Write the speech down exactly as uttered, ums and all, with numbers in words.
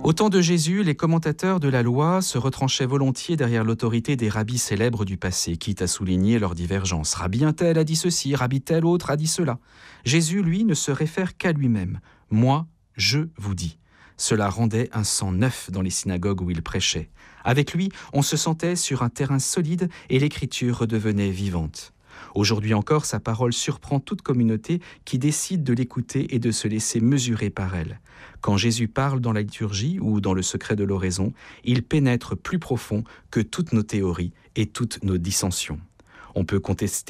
Au temps de Jésus, les commentateurs de la loi se retranchaient volontiers derrière l'autorité des rabbis célèbres du passé, quitte à souligner leurs divergences. Rabbi un tel a dit ceci, rabbi tel autre a dit cela. Jésus, lui, ne se réfère qu'à lui-même. « Moi, je vous dis ». Cela rendait un sang neuf dans les synagogues où il prêchait. Avec lui, on se sentait sur un terrain solide et l'écriture redevenait vivante. Aujourd'hui encore, sa parole surprend toute communauté qui décide de l'écouter et de se laisser mesurer par elle. Quand Jésus parle dans la liturgie ou dans le secret de l'oraison, il pénètre plus profond que toutes nos théories et toutes nos dissensions. On peut contester